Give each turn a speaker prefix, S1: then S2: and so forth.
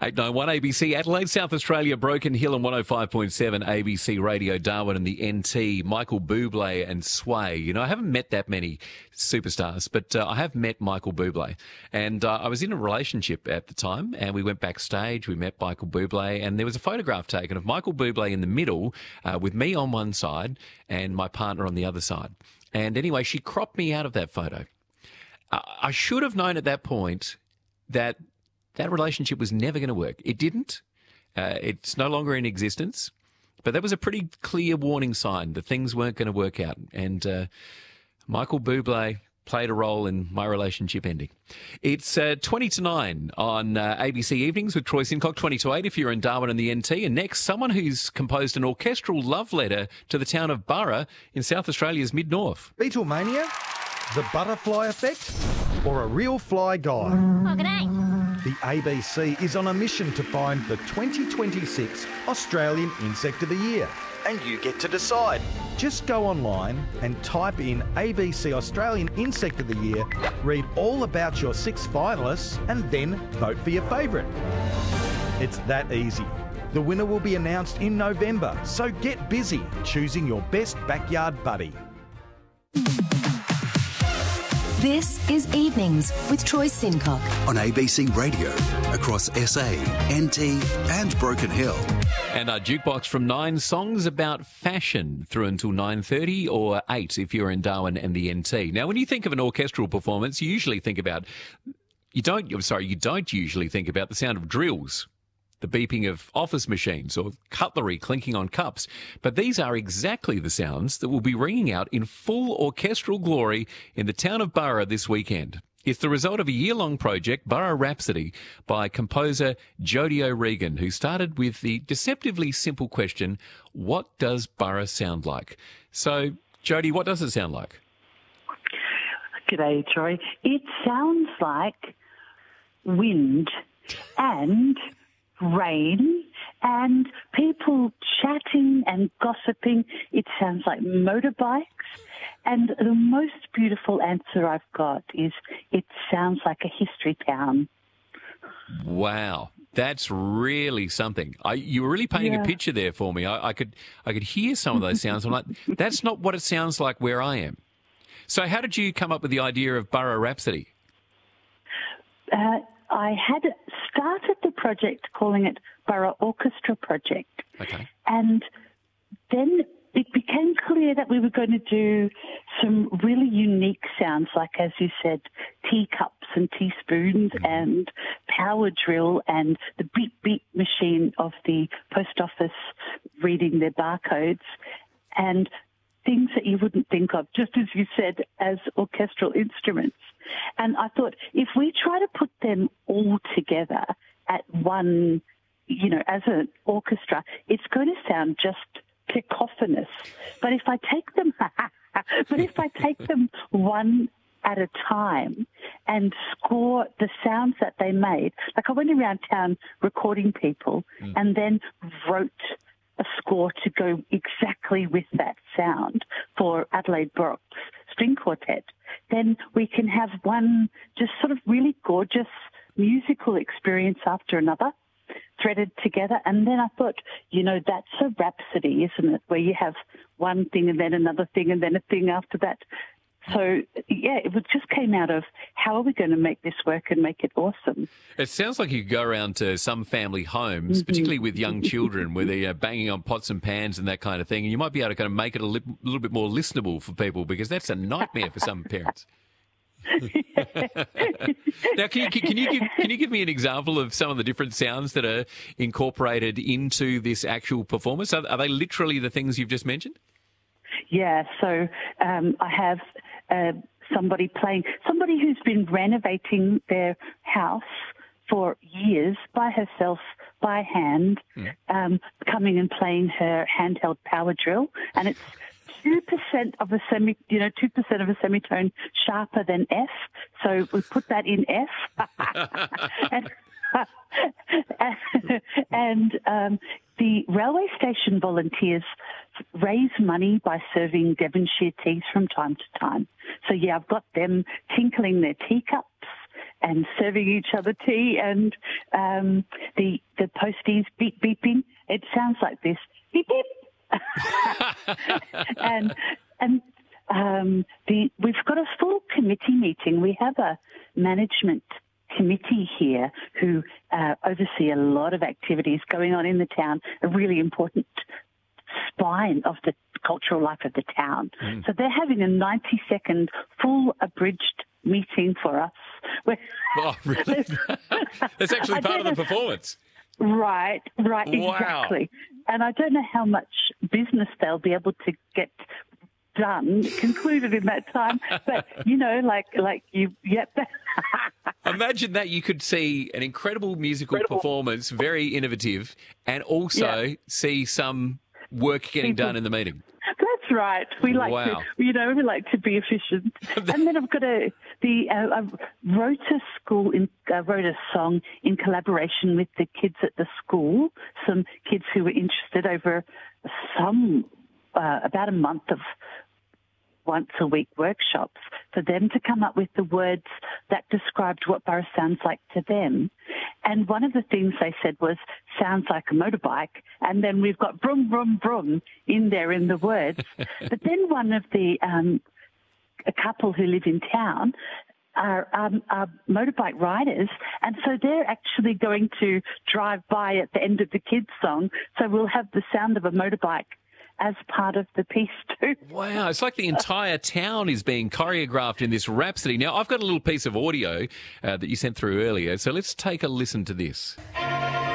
S1: 891 ABC Adelaide, South Australia, Broken Hill and 105.7 ABC Radio Darwin and the NT, Michael Bublé and Sway. You know, I haven't met that many superstars, but I have met Michael Bublé. And I was in a relationship at the time, and we went backstage, we met Michael Bublé, and there was a photograph taken of Michael Bublé in the middle with me on one side and my partner on the other side. And anyway, she cropped me out of that photo. I should have known at that point that relationship was never going to work. It didn't. It's no longer in existence. But that was a pretty clear warning sign that things weren't going to work out. And Michael Bublé played a role in my relationship ending. It's 20 to 9 on ABC Evenings with Troy Sincock, 20 to 8 if you're in Darwin and the NT. And next, someone who's composed an orchestral love letter to the town of Burra in South Australia's mid-north.
S2: Beatlemania, the butterfly effect, or a real fly guy?
S3: Oh, g'day.
S2: The ABC is on a mission to find the 2026 Australian Insect of the Year. And you get to decide. Just go online and type in ABC Australian Insect of the Year, read all about your 6 finalists, and then vote for your favourite. It's that easy. The winner will be announced in November, so get busy choosing your best backyard buddy.
S4: This is Evenings with Troy Sincock
S5: on ABC Radio across SA, NT and Broken Hill.
S1: And our jukebox from 9 songs about fashion through until 9:30 or 8 if you're in Darwin and the NT. Now, when you think of an orchestral performance, you usually think about, you don't usually think about the sound of drills, the beeping of office machines or cutlery clinking on cups. But these are exactly the sounds that will be ringing out in full orchestral glory in the town of Burra this weekend. It's the result of a year-long project, Burra Rhapsody, by composer Jody O'Regan, who started with the deceptively simple question, what does Burra sound like? So, Jody, what does it sound like?
S6: G'day, Troy. It sounds like wind and rain and people chatting and gossiping. It sounds like motorbikes. And the most beautiful answer I've got is it sounds like a history town.
S1: Wow. That's really something. You were really painting a picture there for me. I could hear some of those sounds. I'm like, that's not what it sounds like where I am. So how did you come up with the idea of Burra Rhapsody?
S6: I had started the project calling it Burra Orchestra Project.
S1: Okay.
S6: And then it became clear that we were going to do some really unique sounds, like, as you said, teacups and teaspoons and power drill and the beep beep machine of the post office reading their barcodes and things that you wouldn't think of, just as you said, as orchestral instruments. And I thought, if we try to put them all together at one, as an orchestra, it's going to sound just cacophonous. But if I take them one at a time and score the sounds that they made, like I went around town recording people and then wrote a score to go exactly with that sound for Adelaide Brooks String Quartet, then we can have one just sort of really gorgeous musical experience after another, threaded together. And then I thought, that's a rhapsody, isn't it, where you have one thing and then another thing and then a thing after that. So, it just came out of how are we going to make this work and make it awesome.
S1: It sounds like you could go around to some family homes, particularly with young children, where they're banging on pots and pans and that kind of thing, and you might be able to kind of make it a little bit more listenable for people, because that's a nightmare for some parents. Now, can you give me an example of some of the different sounds that are incorporated into this actual performance? Are they literally the things you've just mentioned?
S6: Yeah, so I have somebody who's been renovating their house for years by herself, by hand, coming and playing her handheld power drill, and it's 2% of a 2% of a semitone sharper than F. So we put that in F. and the railway station volunteers raise money by serving Devonshire teas from time to time. So, I've got them tinkling their teacups and serving each other tea, and the posties beep beeping. It sounds like this, beep beep. We've got a full committee meeting. We have a management committee here who oversee a lot of activities going on in the town, a really important spine of the cultural life of the town. So they're having a 90-second full abridged meeting for us.
S1: Oh, really? That's actually part of the performance.
S6: Right,
S1: Wow.
S6: exactly. And I don't know how much business they'll be able to get done, concluded in that time. But, yep.
S1: Imagine that you could see an incredible musical performance, very innovative, and also see some work getting done in the meeting.
S6: That's right. We like to, we like to be efficient. And then I've got I wrote a song in collaboration with the kids at the school. Some kids who were interested over about a month of once-a-week workshops for them to come up with the words that described what Burris sounds like to them. And one of the things they said was, sounds like a motorbike, and then we've got vroom, vroom, vroom in there in the words. But then one of a couple who live in town are motorbike riders, and so they're actually going to drive by at the end of the kids' song, so we'll have the sound of a motorbike as part of the piece too.
S1: Wow, it's like the entire town is being choreographed in this rhapsody. Now, I've got a little piece of audio that you sent through earlier, so let's take a listen to this.